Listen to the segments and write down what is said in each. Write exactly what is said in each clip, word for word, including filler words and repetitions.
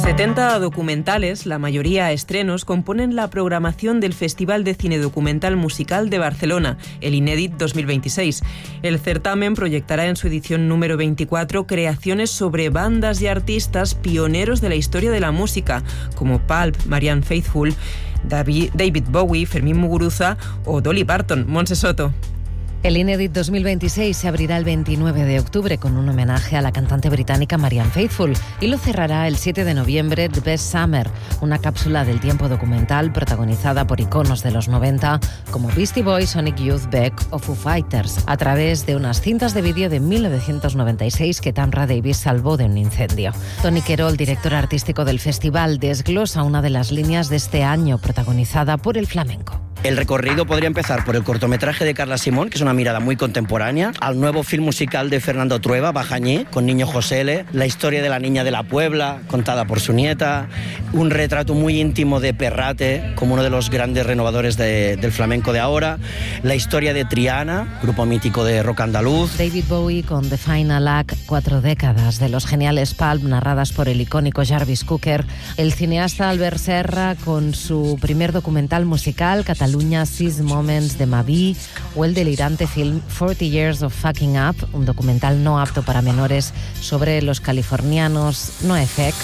setenta documentales, la mayoría estrenos, componen la programación del Festival de Cine Documental Musical de Barcelona, el Inédit dos mil veintiséis. El certamen proyectará en su edición número veinticuatro creaciones sobre bandas y artistas pioneros de la historia de la música, como Pulp, Marianne Faithfull, David, David Bowie, Fermín Muguruza o Dolly Parton. Montse Soto. El Inédit dos mil veintiséis se abrirá el veintinueve de octubre con un homenaje a la cantante británica Marianne Faithfull y lo cerrará el siete de noviembre The Best Summer, una cápsula del tiempo documental protagonizada por iconos de los noventa como Beastie Boys, Sonic Youth, Beck o Foo Fighters, a través de unas cintas de vídeo de mil novecientos noventa y seis que Tamra Davis salvó de un incendio. Tony Querol, director artístico del festival, desglosa una de las líneas de este año protagonizada por el flamenco. El recorrido podría empezar por el cortometraje de Carla Simón, que es una mirada muy contemporánea, al nuevo film musical de Fernando Trueba, Bajañé, con Niño José L., la historia de la niña de la Puebla, contada por su nieta, un retrato muy íntimo de Perrate, como uno de los grandes renovadores de, del flamenco de ahora, la historia de Triana, grupo mítico de rock andaluz. David Bowie con The Final Act, cuatro décadas de los geniales Pulp, narradas por el icónico Jarvis Cocker, el cineasta Albert Serra con su primer documental musical, Cataluña Six Moments de Maví, o el delirante film forty years of Fucking Up, un documental no apto para menores sobre los californianos NoFX.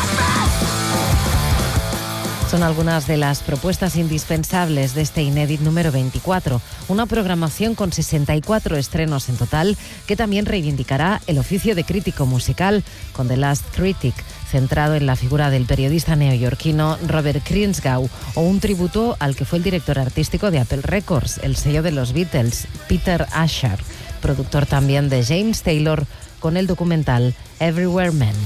Son algunas de las propuestas indispensables de este Inédit número veinticuatro, una programación con sesenta y cuatro estrenos en total que también reivindicará el oficio de crítico musical con The Last Critic, centrado en la figura del periodista neoyorquino Robert Christgau, o un tributo al que fue el director artístico de Apple Records, el sello de los Beatles, Peter Asher, productor también de James Taylor, con el documental Everywhere Man.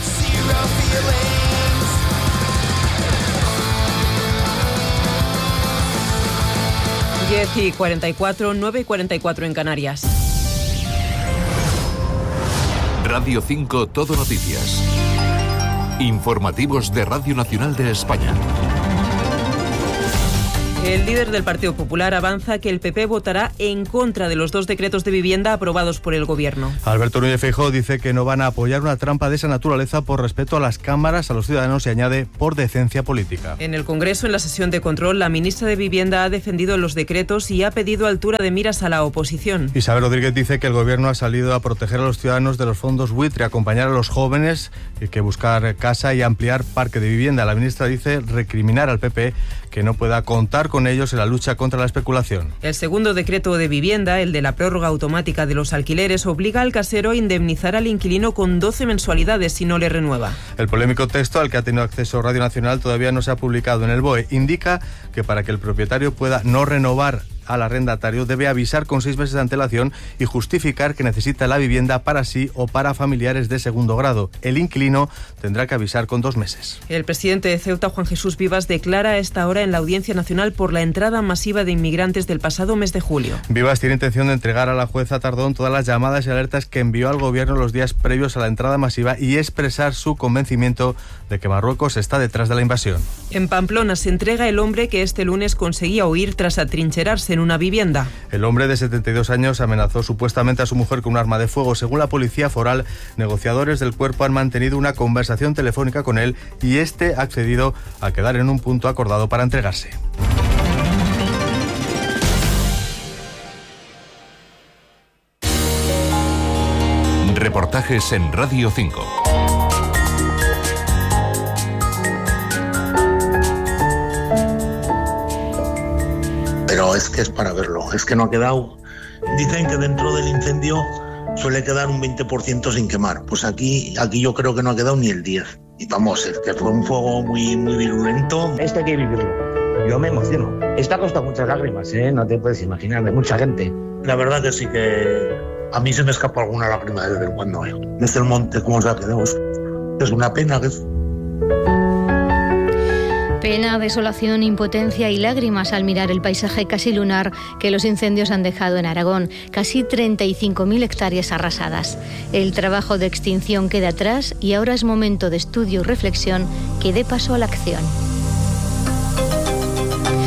diez y cuarenta y cuatro, nueve y cuarenta y cuatro en Canarias. Radio cinco Todo Noticias. Informativos de Radio Nacional de España. El líder del Partido Popular avanza que el P P votará en contra de los dos decretos de vivienda aprobados por el Gobierno. Alberto Núñez Feijóo dice que no van a apoyar una trampa de esa naturaleza por respeto a las cámaras, a los ciudadanos y añade por decencia política. En el Congreso, en la sesión de control, la ministra de Vivienda ha defendido los decretos y ha pedido altura de miras a la oposición. Isabel Rodríguez dice que el Gobierno ha salido a proteger a los ciudadanos de los fondos buitre, acompañar a los jóvenes, y que buscar casa y ampliar parque de vivienda. La ministra dice recriminar al P P que no pueda contar con ellos en la lucha contra la especulación. El segundo decreto de vivienda, el de la prórroga automática de los alquileres, obliga al casero a indemnizar al inquilino con doce mensualidades si no le renueva. El polémico texto al que ha tenido acceso Radio Nacional todavía no se ha publicado en el B O E. Indica que para que el propietario pueda no renovar al arrendatario debe avisar con seis meses de antelación y justificar que necesita la vivienda para sí o para familiares de segundo grado. El inquilino tendrá que avisar con dos meses. El presidente de Ceuta, Juan Jesús Vivas, declara a esta hora en la Audiencia Nacional por la entrada masiva de inmigrantes del pasado mes de julio. Vivas tiene intención de entregar a la jueza Tardón todas las llamadas y alertas que envió al gobierno los días previos a la entrada masiva y expresar su convencimiento de que Marruecos está detrás de la invasión. En Pamplona se entrega el hombre que este lunes conseguía huir tras atrincherarse en una vivienda. El hombre de setenta y dos años amenazó supuestamente a su mujer con un arma de fuego. Según la policía foral, negociadores del cuerpo han mantenido una conversación telefónica con él y este ha accedido a quedar en un punto acordado para entregarse. Reportajes en Radio cinco. Pero es que es para verlo, es que no ha quedado. Dicen que dentro del incendio suele quedar un veinte por ciento sin quemar. Pues aquí, aquí yo creo que no ha quedado ni el diez. Y vamos, es que fue un fuego muy, muy virulento. Esto hay que vivirlo. Yo me emociono. Esto ha costado muchas lágrimas, ¿eh? No te puedes imaginar, de mucha gente. La verdad que sí que a mí se me escapa alguna lágrima desde el cuando. ¿eh? Desde el monte, cómo se ha quedado. Es una pena que es... Pena, desolación, impotencia y lágrimas al mirar el paisaje casi lunar que los incendios han dejado en Aragón. Casi treinta y cinco mil hectáreas arrasadas. El trabajo de extinción queda atrás y ahora es momento de estudio y reflexión que dé paso a la acción.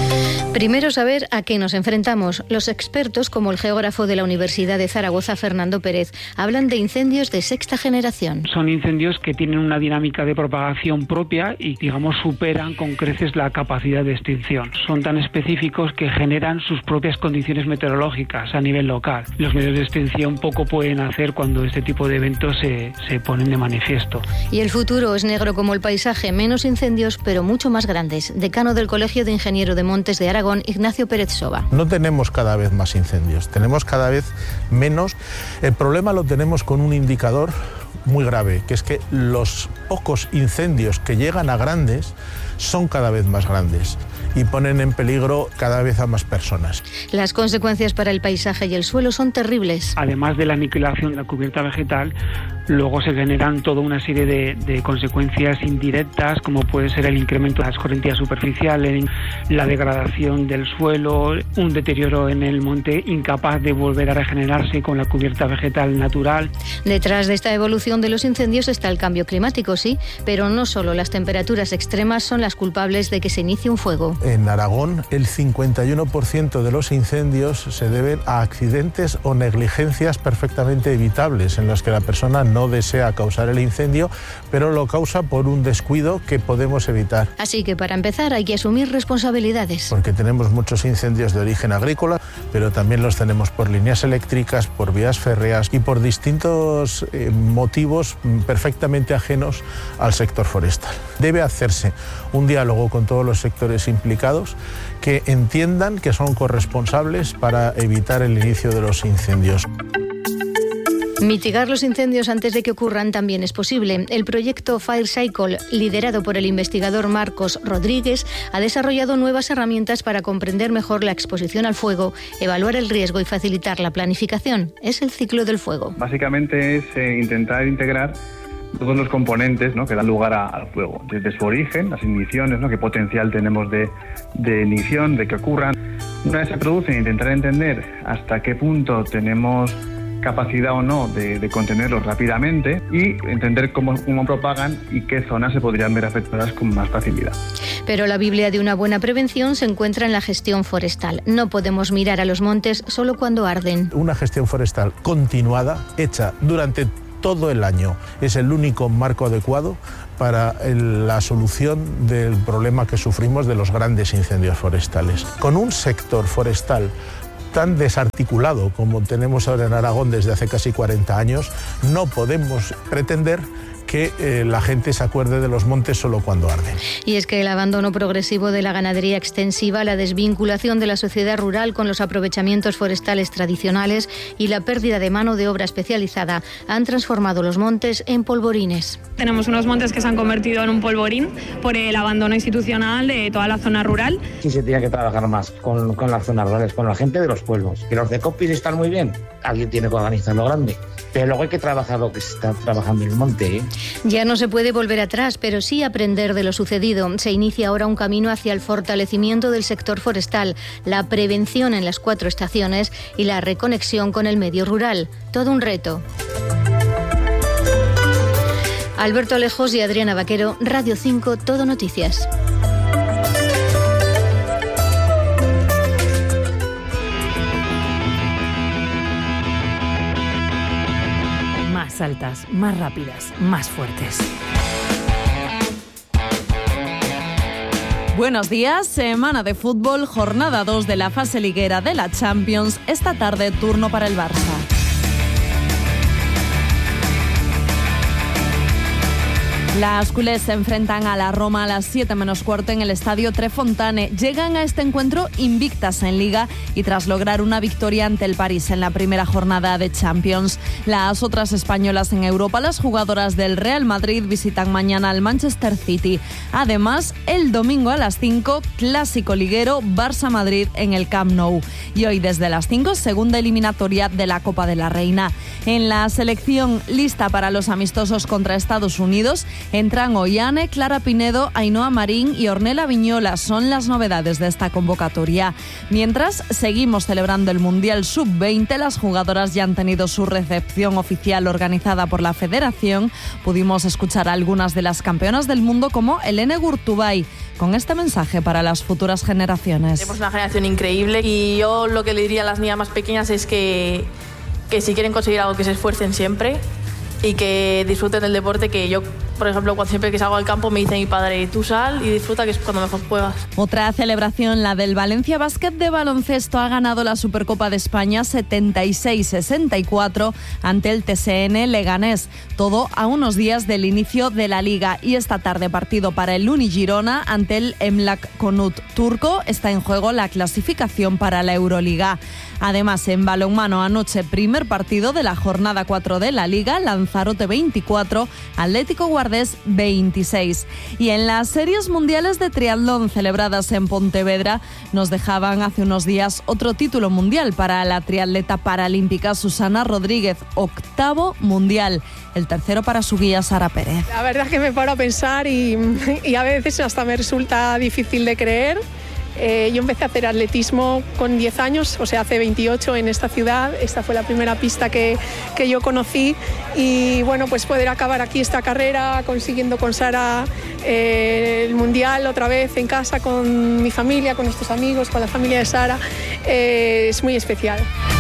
Primero saber a qué nos enfrentamos. Los expertos, como el geógrafo de la Universidad de Zaragoza, Fernando Pérez, hablan de incendios de sexta generación. Son incendios que tienen una dinámica de propagación propia y, digamos, superan con creces la capacidad de extinción. Son tan específicos que generan sus propias condiciones meteorológicas a nivel local. Los medios de extinción poco pueden hacer cuando este tipo de eventos se, se ponen de manifiesto. Y el futuro es negro como el paisaje, menos incendios, pero mucho más grandes. Decano del Colegio de Ingeniero de Montes de Aragón, Ignacio Pérez Soba. No tenemos cada vez más incendios, tenemos cada vez menos. El problema lo tenemos con un indicador muy grave, que es que los pocos incendios que llegan a grandes son cada vez más grandes y ponen en peligro cada vez a más personas. Las consecuencias para el paisaje y el suelo son terribles. Además de la aniquilación de la cubierta vegetal, luego se generan toda una serie de, de consecuencias indirectas, como puede ser el incremento de las escorrentías superficiales, la degradación del suelo, un deterioro en el monte incapaz de volver a regenerarse con la cubierta vegetal natural. Detrás de esta evolución de los incendios está el cambio climático, sí, pero no solo las temperaturas extremas son las culpables de que se inicie un fuego. En Aragón, el cincuenta y uno por ciento de los incendios se deben a accidentes o negligencias perfectamente evitables, en los que la persona no desea causar el incendio, pero lo causa por un descuido que podemos evitar. Así que para empezar hay que asumir responsabilidades. Porque tenemos muchos incendios de origen agrícola, pero también los tenemos por líneas eléctricas, por vías férreas y por distintos eh, motivos perfectamente ajenos al sector forestal. Debe hacerse un diálogo con todos los sectores implicados que entiendan que son corresponsables para evitar el inicio de los incendios. Mitigar los incendios antes de que ocurran también es posible. El proyecto Fire Cycle, liderado por el investigador Marcos Rodríguez, ha desarrollado nuevas herramientas para comprender mejor la exposición al fuego, evaluar el riesgo y facilitar la planificación. Es el ciclo del fuego. Básicamente es eh, intentar integrar todos los componentes, ¿no?, que dan lugar a, al fuego, desde su origen, las igniciones, ¿no?, qué potencial tenemos de, de ignición, de que ocurran. Una vez se producen, intentar entender hasta qué punto tenemos capacidad o no de, de contenerlos rápidamente y entender cómo, cómo propagan y qué zonas se podrían ver afectadas con más facilidad. Pero la Biblia de una buena prevención se encuentra en la gestión forestal. No podemos mirar a los montes solo cuando arden. Una gestión forestal continuada, hecha durante todo el año, es el único marco adecuado para el, la solución del problema que sufrimos de los grandes incendios forestales. Con un sector forestal tan desarticulado como tenemos ahora en Aragón desde hace casi cuarenta años, no podemos pretender que eh, la gente se acuerde de los montes solo cuando arden. Y es que el abandono progresivo de la ganadería extensiva, la desvinculación de la sociedad rural con los aprovechamientos forestales tradicionales y la pérdida de mano de obra especializada han transformado los montes en polvorines. Tenemos unos montes que se han convertido en un polvorín por el abandono institucional de toda la zona rural. Sí se tiene que trabajar más con, con las zonas rurales, con la gente de los pueblos. Que los de Copis están muy bien, alguien tiene que organizarlo grande. Pero luego hay que trabajar lo que se está trabajando en el monte, ¿eh? Ya no se puede volver atrás, pero sí aprender de lo sucedido. Se inicia ahora un camino hacia el fortalecimiento del sector forestal, la prevención en las cuatro estaciones y la reconexión con el medio rural. Todo un reto. Alberto Alejos y Adriana Vaquero, Radio cinco, Todo Noticias. Más altas, más rápidas, más fuertes. Buenos días, semana de fútbol, jornada dos de la fase liguera de la Champions. Esta tarde, turno para el Barça. Las culés se enfrentan a la Roma a las siete menos cuarto en el estadio Tre Fontane. Llegan a este encuentro invictas en Liga y tras lograr una victoria ante el París en la primera jornada de Champions. Las otras españolas en Europa, las jugadoras del Real Madrid, visitan mañana al Manchester City. Además, el domingo a las cinco, clásico liguero Barça-Madrid en el Camp Nou. Y hoy desde las cinco, segunda eliminatoria de la Copa de la Reina. En la selección lista para los amistosos contra Estados Unidos, Entran Ollane, Clara Pinedo, Ainhoa Marín y Ornella Viñola. Son las novedades de esta convocatoria. Mientras seguimos celebrando el Mundial sub veinte, las jugadoras ya han tenido su recepción oficial organizada por la Federación. Pudimos escuchar a algunas de las campeonas del mundo como Elene Gurtubay, con este mensaje para las futuras generaciones. Tenemos una generación increíble y yo lo que le diría a las niñas más pequeñas es que, que si quieren conseguir algo, que se esfuercen siempre y que disfruten del deporte, que yo, por ejemplo, cuando siempre que salgo al campo me dice mi padre, tú sal y disfruta, que es cuando mejor juegas. Otra celebración, la del Valencia Basket de baloncesto, ha ganado la Supercopa de España setenta y seis sesenta y cuatro ante el T S N Leganés, todo a unos días del inicio de la Liga. Y esta tarde partido para el Uni Girona ante el Emlak Konut turco. Está en juego la clasificación para la Euroliga. Además, en balonmano anoche, primer partido de la jornada cuatro de la Liga, Lanzarote veinticuatro, Atlético Guardés veintiséis. Y en las series mundiales de triatlón celebradas en Pontevedra, nos dejaban hace unos días otro título mundial para la triatleta paralímpica Susana Rodríguez, octavo mundial, el tercero para su guía Sara Pérez. La verdad es que me paro a pensar y, y a veces hasta me resulta difícil de creer. Eh, yo empecé a hacer atletismo con diez años, o sea, hace veintiocho en esta ciudad. Esta fue la primera pista que, que yo conocí y bueno, pues poder acabar aquí esta carrera consiguiendo con Sara eh, el mundial otra vez en casa con mi familia, con nuestros amigos, con la familia de Sara, eh, es muy especial.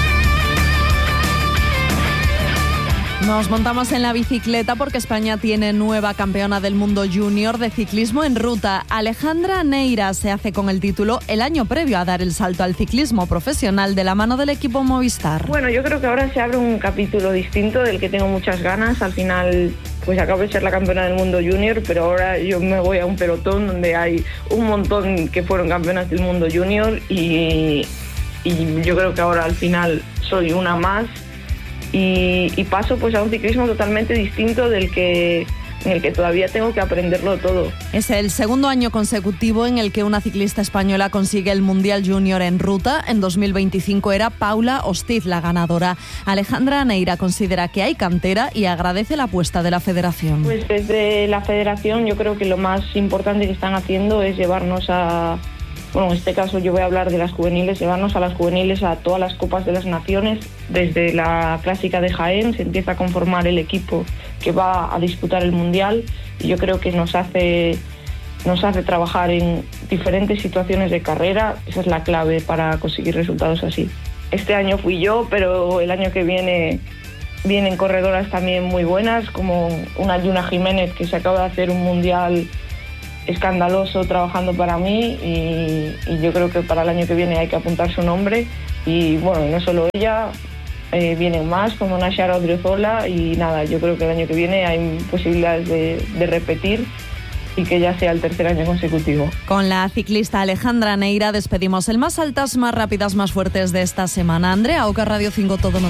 Nos montamos en la bicicleta porque España tiene nueva campeona del mundo junior de ciclismo en ruta. Alejandra Neira se hace con el título el año previo a dar el salto al ciclismo profesional de la mano del equipo Movistar. Bueno, yo creo que ahora se abre un capítulo distinto del que tengo muchas ganas. Al final, pues acabo de ser la campeona del mundo junior, pero ahora yo me voy a un pelotón donde hay un montón que fueron campeonas del mundo junior y, y yo creo que ahora al final soy una más. Y, y paso pues a un ciclismo totalmente distinto del que, en el que todavía tengo que aprenderlo todo. Es el segundo año consecutivo en el que una ciclista española consigue el Mundial Junior en ruta. En dos mil veinticinco era Paula Ostiz la ganadora. Alejandra Neira considera que hay cantera y agradece la apuesta de la Federación. Pues desde la Federación yo creo que lo más importante que están haciendo es llevarnos a... Bueno, en este caso yo voy a hablar de las juveniles, llevarnos a las juveniles a todas las Copas de las Naciones. Desde la Clásica de Jaén se empieza a conformar el equipo que va a disputar el Mundial y yo creo que nos hace, nos hace trabajar en diferentes situaciones de carrera. Esa es la clave para conseguir resultados así. Este año fui yo, pero el año que viene vienen corredoras también muy buenas, como una Yuna Jiménez que se acaba de hacer un Mundial escandaloso trabajando para mí y, y yo creo que para el año que viene hay que apuntar su nombre y bueno, no solo ella, eh, vienen más como Nashara Odriozola y nada, yo creo que el año que viene hay posibilidades de, de repetir y que ya sea el tercer año consecutivo. Con la ciclista Alejandra Neira despedimos el Más Altas, Más Rápidas, Más Fuertes de esta semana. Andrea Oca, Radio cinco, Todo Noticias.